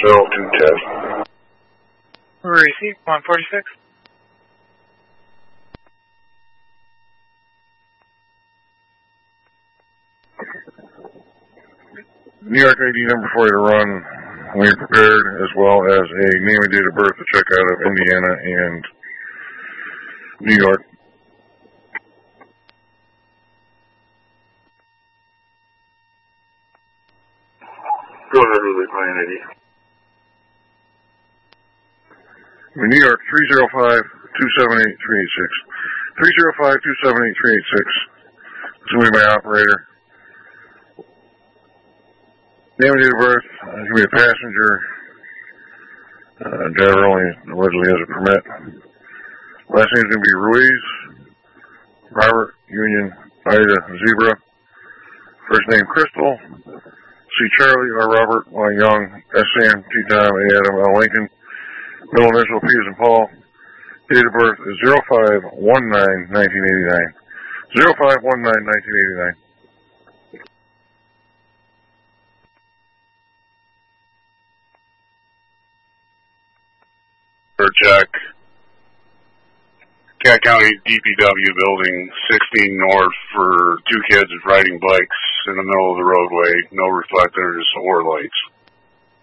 Cell 210. Receive 146. New York ID number for you to run when you're prepared, as well as a name and date of birth to check out of Indiana and New York. Go ahead with the client ID. New York, 305-278-386. 305-278-386. It's going to be my operator. Name and date of birth, it's going to be a passenger. Driver only allegedly has a permit. Last name is going to be Ruiz. Robert, Union, Ida, Zebra. First name, Crystal. C. Charlie, R. Robert, Y. Young, S. Sam, T. Tom, A. Adam, L. Lincoln. Middle initial, P. as in Paul. Date of birth is 05-19-1989. 05-19-1989. Check. Cat County DPW building 16 north for two kids riding bikes in the middle of the roadway, no reflectors or lights.